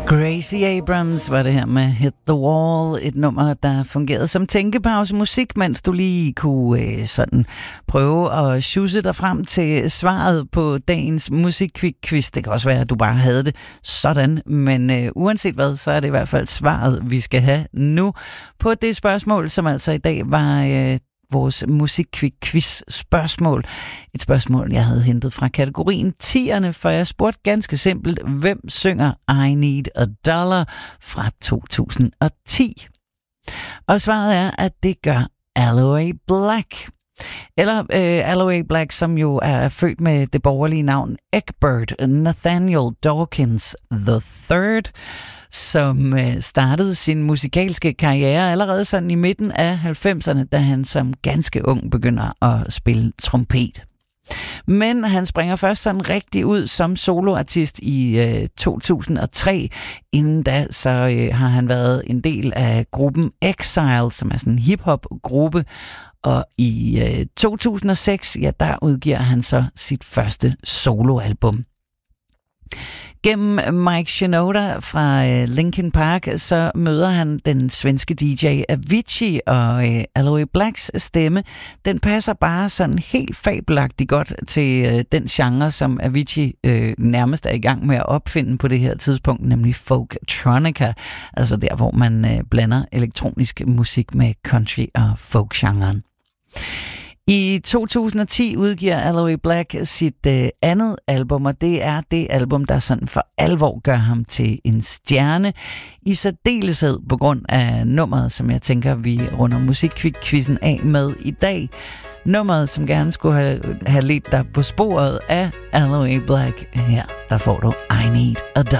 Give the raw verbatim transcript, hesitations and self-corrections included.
Gracie Abrams var det her med Hit the Wall, et nummer, der fungerede som tænkepause musik, mens du lige kunne øh, sådan prøve at sjusse dig frem til svaret på dagens musikquiz. Det kan også være, at du bare havde det sådan, men øh, uanset hvad, så er det i hvert fald svaret, vi skal have nu på det spørgsmål, som altså i dag var øh, vores musikquiz-spørgsmål. Et spørgsmål, jeg havde hentet fra kategorien tierne, for jeg spurgte ganske simpelt, hvem synger I Need a Dollar fra to tusind og ti? Og svaret er, at det gør Aloe Blacc. Eller øh, Aloe Blacc, som jo er født med det borgerlige navn Egbert Nathaniel Dawkins the third, som øh, startede sin musikalske karriere allerede sådan i midten af halvfemserne, da han som ganske ung begynder at spille trompet. Men han springer først sådan rigtig ud som soloartist i øh, to tusind og tre. Inden da så øh, har han været en del af gruppen Exile, som er sådan en hip-hop-gruppe. Og i øh, to tusind og seks, ja, der udgiver han så sit første soloalbum. Gennem Mike Shinoda fra øh, Linkin Park, så møder han den svenske D J Avicii, og øh, Aloe Blaccs stemme, den passer bare sådan helt fabelagtigt godt til øh, den genre, som Avicii øh, nærmest er i gang med at opfinde på det her tidspunkt, nemlig folktronica, altså der, hvor man øh, blander elektronisk musik med country- og folk-genren. I to tusind og ti udgiver Aloe Blacc sit øh, andet album, og det er det album, der sådan for alvor gør ham til en stjerne. I særdeleshed på grund af nummeret, som jeg tænker, vi runder musikquizzen af med i dag. Nummeret, som gerne skulle have, have ledt dig på sporet af Aloe Blacc. Her, der får du I Need a Dollar.